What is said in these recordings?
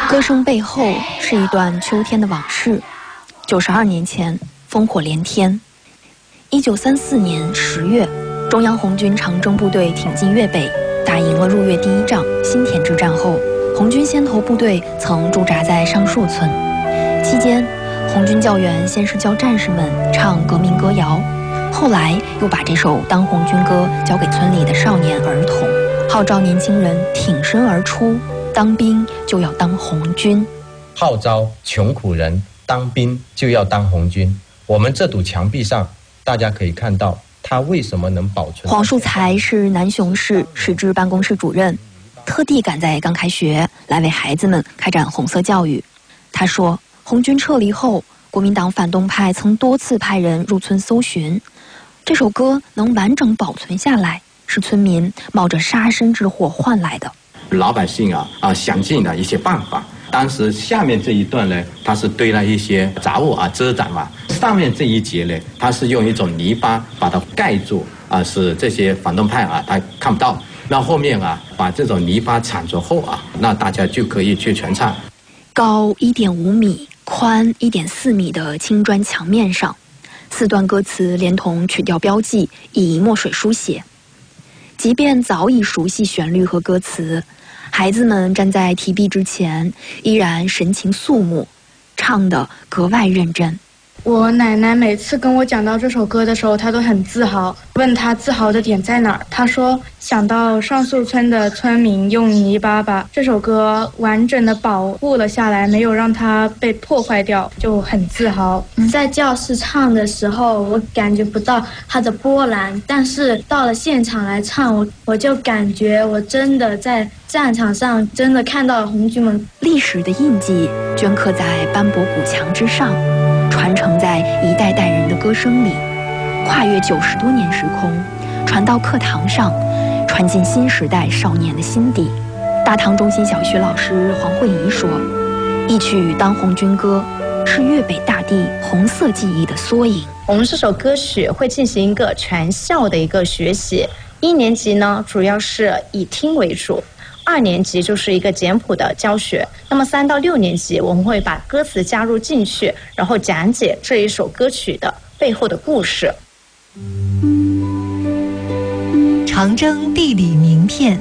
歌声背后是一段秋天的往事。92年前，烽火连天。1934年10月，中央红军长征部队挺进粤北，打赢了入粤第一仗新田之战后，红军先头部队曾驻扎在上树村。期间，红军教员先是教战士们唱革命歌谣，后来又把这首《当红军歌》交给村里的少年儿童，号召年轻人挺身而出，当兵就要当红军， 号召穷苦人当兵就要当红军。我们这堵墙壁上，大家可以看到它为什么能保存。 黄树才是南雄市市支办公室主任，特地赶在刚开学来为孩子们开展红色教育。他说，红军撤离后，国民党反动派曾多次派人入村搜寻，这首歌能完整保存下来，是村民冒着杀身之祸换来的。 老百姓想尽了一些办法。当时下面这一段呢，它是堆了一些杂物遮挡嘛，上面这一节呢，它是用一种泥巴把它盖住使这些反动派它看不到。那后面把这种泥巴铲除后那大家就可以去全唱。 高1.5米、宽1.4米的青砖墙面上，4段歌词连同曲调标记以墨水书写。即便早已熟悉旋律和歌词，孩子们站在题壁之前，依然神情肃穆，唱得格外认真。 我奶奶每次跟我讲到这首歌的时候，她都很自豪，问她自豪的点在哪儿。她说想到上树村的村民用泥巴把这首歌完整的保护了下来，没有让它被破坏掉，就很自豪。 在教室唱的时候，我感觉不到它的波澜，但是到了现场来唱，我就感觉我真的在战场上真的看到了红军们。 历史的印记镌刻在斑驳古墙之上，传承在一代代人的歌声里，跨越90多年时空，传到课堂上，传进新时代少年的心底。大塘中心小学老师黄慧仪说，一曲《当红军歌》是粤北大地红色记忆的缩影。 我们这首歌曲会进行一个全校的一个学习，1年级呢主要是以听为主，2年级就是一个简谱的教学，那么3到6年级我们会把歌词加入进去，然后讲解这一首歌曲的背后的故事。 长征地理名片。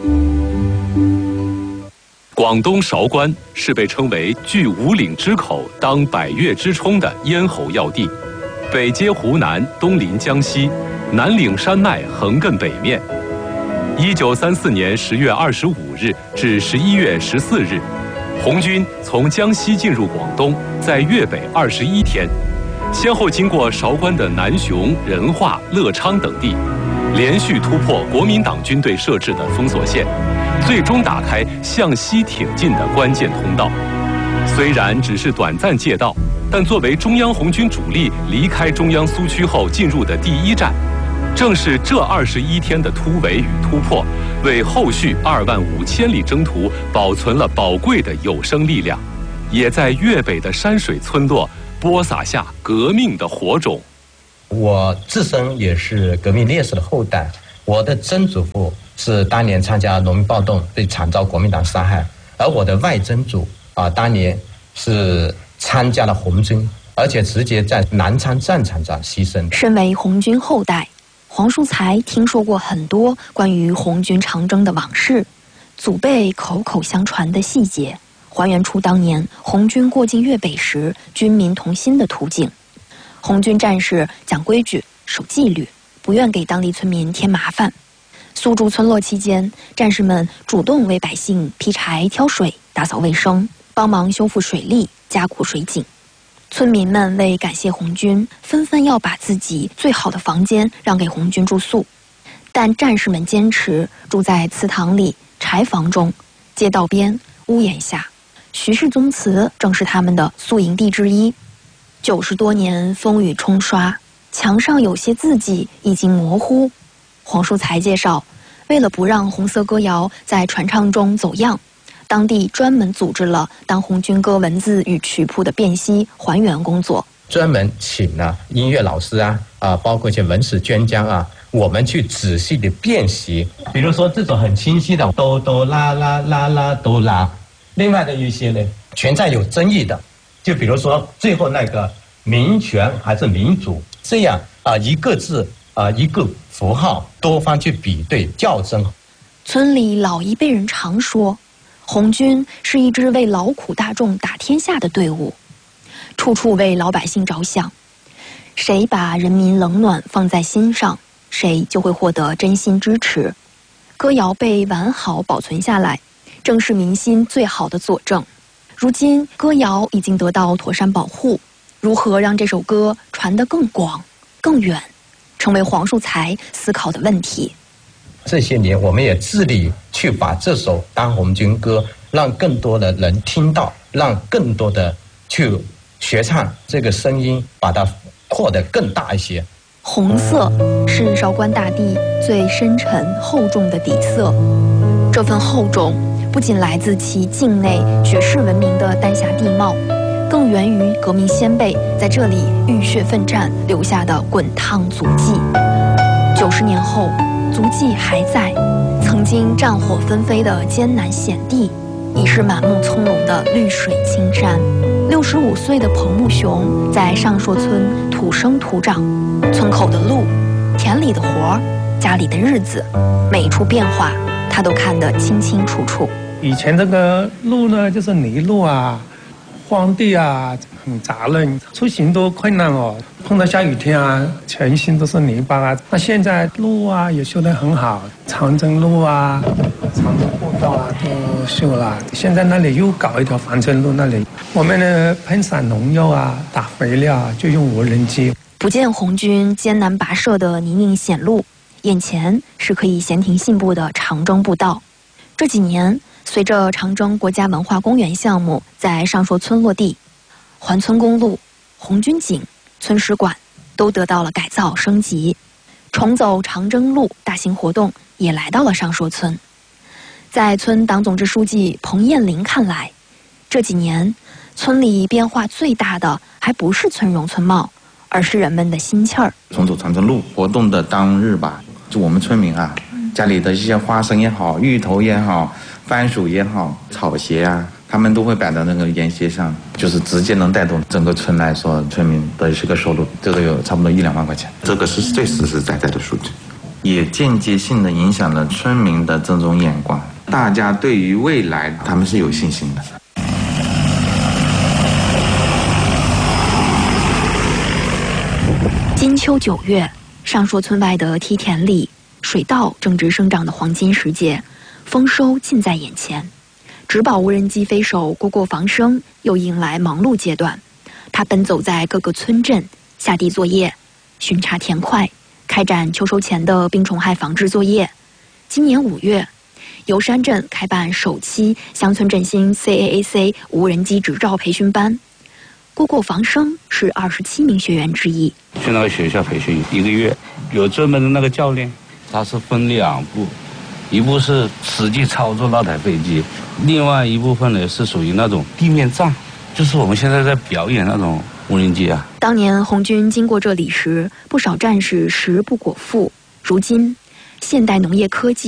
广东韶关是被称为据五岭之口当百越之冲的咽喉要地，北接湖南，东临江西，南岭山脉横亘北面。1934年10月25日至11月14日，红军从江西进入广东，在粤北21天，先后经过韶关的南雄、仁化、乐昌等地，连续突破国民党军队设置的封锁线，最终打开向西挺进的关键通道。虽然只是短暂借道，但作为中央红军主力离开中央苏区后进入的第一站，正是这21天的突围与突破，为后续25000里征途保存了宝贵的有生力量，也在粤北的山水村落播撒下革命的火种。 我自身也是革命烈士的后代，我的曾祖父是当年参加农民暴动被惨遭国民党杀害，而我的外曾祖当年是参加了红军，而且直接在南昌战场上牺牲。 身为红军后代，黄树才听说过很多关于红军长征的往事，祖辈口口相传的细节，还原出当年红军过境粤北时军民同心的图景。红军战士讲规矩、守纪律，不愿给当地村民添麻烦。苏筑村落期间，战士们主动为百姓劈柴、挑水、打扫卫生，帮忙修复水利、加固水井。村民们为感谢红军，纷纷要把自己最好的房间让给红军住宿，但战士们坚持住在祠堂里、柴房中、街道边、屋檐下。徐氏宗祠正是他们的宿营地之一。90多年风雨冲刷，墙上有些字迹已经模糊。黄树才介绍，为了不让红色歌谣在传唱中走样，当地专门组织了当红军歌文字与曲谱的辨析还原工作， 专门请了音乐老师包括一些文史专家我们去仔细的辨析。比如说这种很清晰的哆哆啦啦啦啦哆啦， 另外的一些呢，存在有争议的，就比如说最后那个民权还是民主，这样一个字一个符号，多方去比对较真。 村里老一辈人常说，红军是一支为劳苦大众打天下的队伍，处处为老百姓着想。谁把人民冷暖放在心上，谁就会获得真心支持。歌谣被完好保存下来，正是民心最好的佐证。如今歌谣已经得到妥善保护，如何让这首歌传得更广更远，成为黄树才思考的问题。 这些年我们也致力去把这首当红军歌让更多的人听到，让更多的去学唱，这个声音把它扩得更大一些。 红色是韶关大地最深沉厚重的底色，这份厚重不仅来自其境内绝世闻名的丹霞地貌，更源于革命先辈在这里浴血奋战留下的滚烫足迹。90年后，足迹还在，曾经战火纷飞的艰难险地，已是满目葱茏的绿水青山。65岁的彭木雄在上朔村土生土长，村口的路、田里的活、家里的日子，每一处变化他都看得清清楚楚。 以前这个路呢，就是泥路啊、荒地啊，很杂乱，出行都困难哦。碰到下雨天啊，全身都是泥巴啊。那现在路啊也修得很好，长征路啊、长征步道啊都修了。现在那里又搞一条防震路，那里我们呢喷洒农药啊、打肥料啊，就用无人机。 不见红军艰难跋涉的泥泞险路，眼前是可以闲庭信步的长征步道。这几年，随着长征国家文化公园项目在上朔村落地，环村公路、红军井、村史馆都得到了改造升级。重走长征路大型活动也来到了上朔村。在村党总支书记彭艳玲看来，这几年村里变化最大的还不是村容村貌，而是人们的心气儿。 重走长征路活动的当日吧，就我们村民啊，家里的一些花生也好、芋头也好、番薯也好、草鞋啊，他们都会摆到那个沿街上，就是直接能带动整个村来说，村民的这个收入，这个有差不多1-2万块钱，这个是最实实在在的数据，也间接性的影响了村民的这种眼光，大家对于未来他们是有信心的。 金秋9月，上朔村外的梯田里，水稻正值生长的黄金时节，丰收近在眼前。植保无人机飞手蝈蝈防生又迎来忙碌阶段，他奔走在各个村镇，下地作业，巡查田块，开展秋收前的病虫害防治作业。今年5月，油山镇开办首期乡村振兴 CAAC 无人机执照培训班。蝈蝈防生是27名学员之一。 去那个学校培训1个月，有专门的那个教练，他是分2步，一步是实际操作那台飞机，另外一部分呢是属于那种地面站，就是我们现在在表演那种无人机啊。 当年红军经过这里时，不少战士食不果腹。如今，现代农业科技